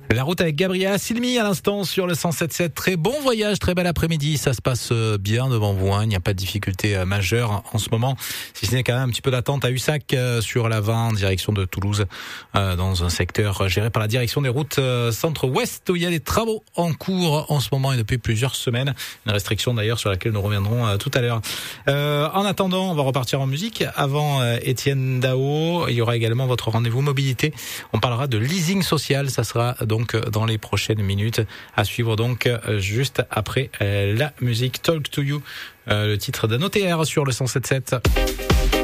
La route avec Gabriela Silmi à l'instant sur le 107.7. Très bon voyage, très bel après-midi. Ça se passe bien devant vous. Il n'y a pas de difficulté majeure en ce moment. Si ce n'est quand même un petit peu d'attente à Ussac sur la 20 en direction de Toulouse, dans un secteur géré par la direction des routes centre-ouest où il y a des travaux en cours en ce moment et depuis plusieurs semaines. Une restriction d'ailleurs sur laquelle nous reviendrons tout à l'heure. En attendant, on va repartir en musique. Avant Étienne Dao, il y aura également votre rendez-vous mobilité. On parlera de leasing social. Ça sera donc dans les prochaines minutes à suivre donc juste après la musique Talk to You, le titre d'un OTR sur le 107.7.